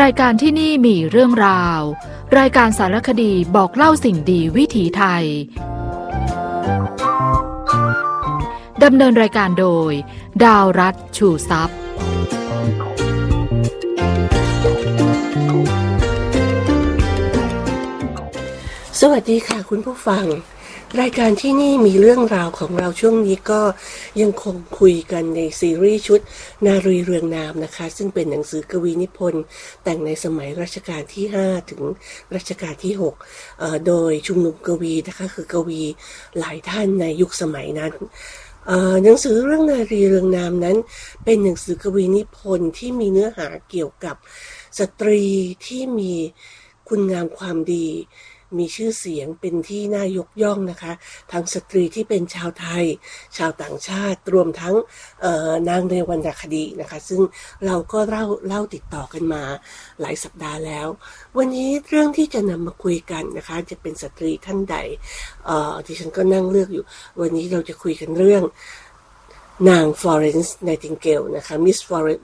รายการที่นี่มีเรื่องราวรายการสารคดีบอกเล่าสิ่งดีวิถีไทยดำเนินรายการโดยดาวรัตน์ชูทรัพย์สวัสดีค่ะคุณผู้ฟังรายการที่นี่มีเรื่องราวของเราช่วงนี้ก็ยังคงคุยกันในซีรีส์ชุดนารีเรืองนามนะคะซึ่งเป็นหนังสือกวีนิพนธ์แต่งในสมัยรัชกาลที่5ถึงรัชกาลที่6โดยชุมนุมกวีนะคะคือกวีหลายท่านในยุคสมัยนั้นหนังสือเรื่องนารีเรืองนามนั้นเป็นหนังสือกวีนิพนธ์ที่มีเนื้อหาเกี่ยวกับสตรีที่มีคุณงามความดีมีชื่อเสียงเป็นที่น่ายกย่องนะคะทั้งสตรีที่เป็นชาวไทยชาวต่างชาติรวมทั้งนางในวรรณคดีนะคะซึ่งเราก็เล่าติดต่อกันมาหลายสัปดาห์แล้ววันนี้เรื่องที่จะนำมาคุยกันนะคะจะเป็นสตรีท่านใดที่ฉันก็นั่งเลือกอยู่วันนี้เราจะคุยกันเรื่องนางฟลอเรนซ์ไนติงเกลนะคะมิสฟลอเรนซ์